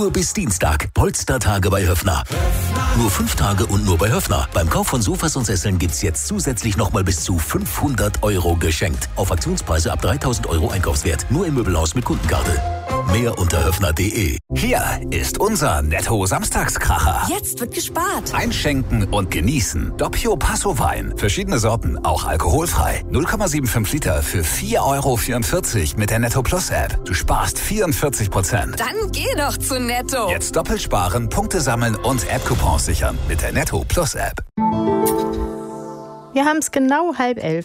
Nur bis Dienstag. Polstertage bei Höffner. Nur 5 Tage und nur bei Höffner. Beim Kauf von Sofas und Sesseln gibt's jetzt zusätzlich nochmal bis zu 500 € geschenkt. Auf Aktionspreise ab 3.000 € Einkaufswert. Nur im Möbelhaus mit Kundenkarte. Mehr unter höffner.de. Hier ist unser Netto-Samstagskracher. Jetzt wird gespart. Einschenken und genießen. Doppio Passo Wein. Verschiedene Sorten, auch alkoholfrei. 0,75 Liter für 4,44 € mit der Netto Plus App. Du sparst 44%. Dann geh doch zu Netto. Jetzt doppelt sparen, Punkte sammeln und App-Coupons sichern mit der Netto Plus App. Wir haben es genau 10:30.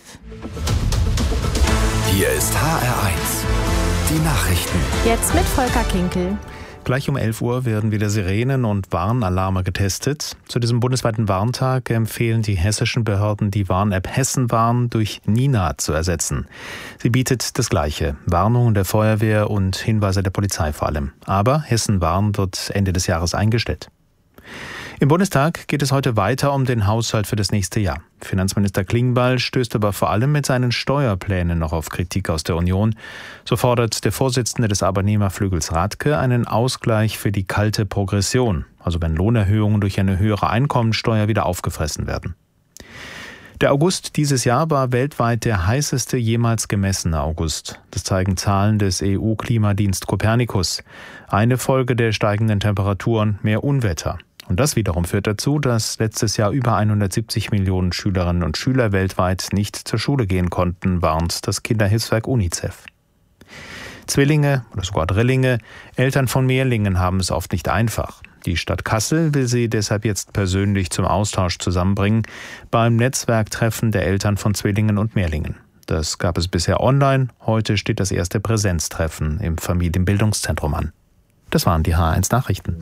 Hier ist HR1. Die Nachrichten. Jetzt mit Volker Kinkel. Gleich um 11 Uhr werden wieder Sirenen und Warnalarme getestet. Zu diesem bundesweiten Warntag empfehlen die hessischen Behörden, die Warn-App Hessenwarn durch Nina zu ersetzen. Sie bietet das Gleiche: Warnungen der Feuerwehr und Hinweise der Polizei vor allem. Aber Hessenwarn wird Ende des Jahres eingestellt. Im Bundestag geht es heute weiter um den Haushalt für das nächste Jahr. Finanzminister Klingbeil stößt aber vor allem mit seinen Steuerplänen noch auf Kritik aus der Union. So fordert der Vorsitzende des Arbeitnehmerflügels Radke einen Ausgleich für die kalte Progression, also wenn Lohnerhöhungen durch eine höhere Einkommensteuer wieder aufgefressen werden. Der August dieses Jahr war weltweit der heißeste jemals gemessene August. Das zeigen Zahlen des EU-Klimadienst Copernicus. Eine Folge der steigenden Temperaturen: mehr Unwetter. Und das wiederum führt dazu, dass letztes Jahr über 170 Millionen Schülerinnen und Schüler weltweit nicht zur Schule gehen konnten, warnt das Kinderhilfswerk UNICEF. Zwillinge oder sogar Drillinge, Eltern von Mehrlingen haben es oft nicht einfach. Die Stadt Kassel will sie deshalb jetzt persönlich zum Austausch zusammenbringen beim Netzwerktreffen der Eltern von Zwillingen und Mehrlingen. Das gab es bisher online, heute steht das erste Präsenztreffen im Familienbildungszentrum an. Das waren die HR1 Nachrichten.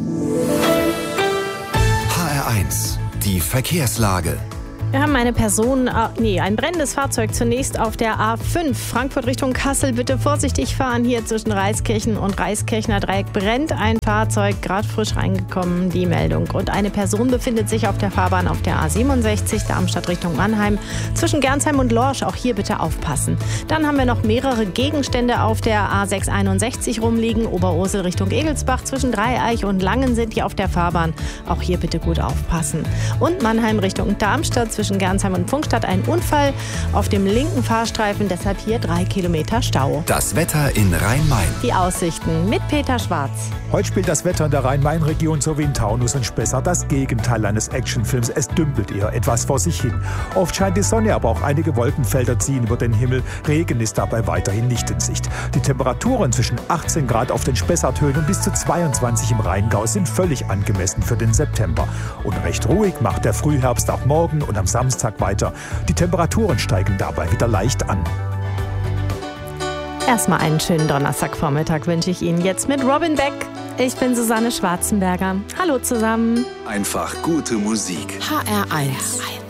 HR1, die Verkehrslage. Wir haben ein brennendes Fahrzeug zunächst auf der A5 Frankfurt Richtung Kassel. Bitte vorsichtig fahren. Hier zwischen Reiskirchen und Reiskirchner Dreieck brennt ein Fahrzeug, gerade frisch reingekommen, die Meldung. Und eine Person befindet sich auf der Fahrbahn auf der A67 Darmstadt Richtung Mannheim zwischen Gernsheim und Lorsch. Auch hier bitte aufpassen. Dann haben wir noch mehrere Gegenstände auf der A661 rumliegen. Oberursel Richtung Egelsbach zwischen Dreieich und Langen sind die auf der Fahrbahn. Auch hier bitte gut aufpassen. Und Mannheim Richtung Darmstadt zwischen Gernsheim und Pfungstadt ein Unfall auf dem linken Fahrstreifen, deshalb hier 3 Kilometer Stau. Das Wetter in Rhein-Main. Die Aussichten mit Peter Schwarz. Heute spielt das Wetter in der Rhein-Main-Region sowie in Taunus und Spessart das Gegenteil eines Actionfilms. Es dümpelt eher etwas vor sich hin. Oft scheint die Sonne, aber auch einige Wolkenfelder ziehen über den Himmel. Regen ist dabei weiterhin nicht in Sicht. Die Temperaturen zwischen 18 Grad auf den Spessarthöhen und bis zu 22 im Rheingau sind völlig angemessen für den September. Und recht ruhig macht der Frühherbst auch morgen und am Samstag weiter. Die Temperaturen steigen dabei wieder leicht an. Erstmal einen schönen Donnerstagvormittag wünsche ich Ihnen jetzt mit Robin Beck. Ich bin Susanne Schwarzenberger. Hallo zusammen. Einfach gute Musik. HR1.